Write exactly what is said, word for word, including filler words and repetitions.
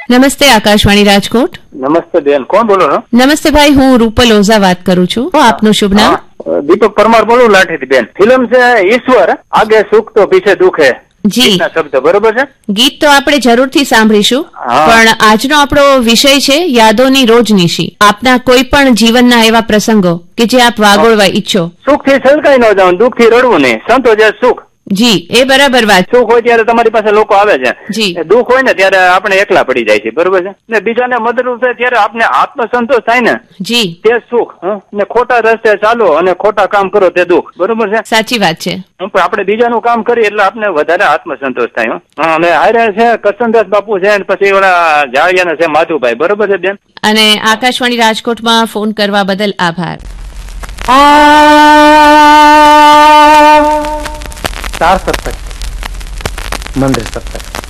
નમસ્તે આકાશવાણી રાજકોટ. નમસ્તે બેન, કોણ બોલો છો? નમસ્તે ભાઈ, હું રૂપલ ઓઝા વાત કરું છું. આપનું શુભ નામ? દીપક પરમાર બોલું, લાઠીથી. બેન, ફિલ્મ છે ઈશ્વર, આગે સુખ તો પીછે દુઃખ હે. જી, શબ્દ બરોબર છે. ગીત તો આપણે જરૂરથી સાંભળીશું, પણ આજનો આપણો વિષય છે યાદોની રોજનીશી. આપના કોઈ પણ જીવનના એવા પ્રસંગો કે જે આપ વાગોળવા ઈચ્છો. સુખ થી છલકાઈ ન જાવ, દુઃખ થી રડવું નહીં. સંતો જે સુખ. જી, એ બરાબર વાત. સુખ હોય ત્યારે તમારી પાસે લોકો આવે છે, જી. દુઃખ હોય ને ત્યારે આપણે એકલા પડી જાય છે, બરોબર છે ને. બીજાને મદદરૂપ થાય ત્યારે આપને આત્મસંતોષ થાય ને, જી, તે સુખ. ને ખોટા રસ્તે ચાલો અને ખોટા કામ કરો તે દુઃખ, બરોબર છે. સાચી વાત છે. આપણે બીજાનું કામ કરીએ એટલે આપણે વધારે આત્મસંતોષ થાય. અને હારે છે કરશનદાસ બાપુ છે, પછી ઓલા જાળિયાના છે માધુભાઈ, બરોબર છે બેન. અને આકાશવાણી રાજકોટમાં ફોન કરવા બદલ આભાર. ચાર સપ્તક મંદિર સપ્તક